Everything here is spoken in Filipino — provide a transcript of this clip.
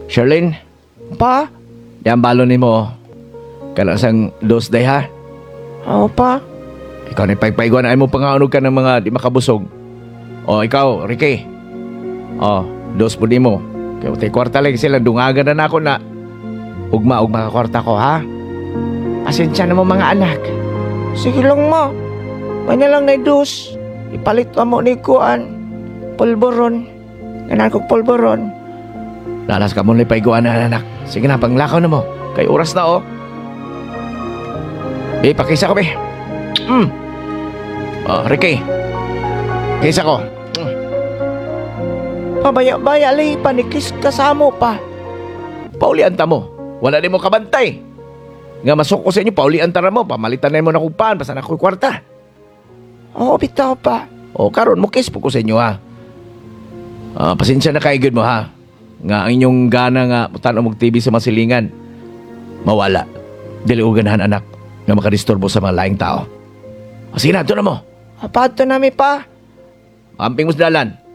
Sherlyn, Pa? yan balon ni mo. Kailangan sang dos day ha. Oo, pa. Ikaw na ipagpaiguan ay mo pangaunog ka ng mga di makabusog. O ikaw, Ricky. O, dos po di mo. Kaya matay kwarta lang sila, dungagan na ako na. Ugma ka kwarta ko ha. Pasensya na mo mga anak. Sige lang, ma. May na lang na dos. Ipalit ka mo ni Kuan. Pulburon. Ganan ko pulburon. Lalas ka mo na ipagiguan na anak. Sige na, panglakaw na mo. Kay oras na oh. Pakisa ko be. Ricky. Kisa ko. Pabaya-baya li, panikis kasamo pa. Paulian ta mo. Wala din mo kabantay. Nga masuko sa inyo, paulian ta mo. Pamalitan na mo na kumpaan. Basta na ko'y kwarta. Oo, bitaw pa. O karon mo kiss po ko sa inyo ha. Pasensya na kayo mo ha. Nga ang inyong gana nga putan o mag-TV sa masilingan. Mawala. Dili o ganahan anak nga makadisturbo sa mga laing tao. Sige na, doon na mo. Apato nami pa. Amping mo sa dalan.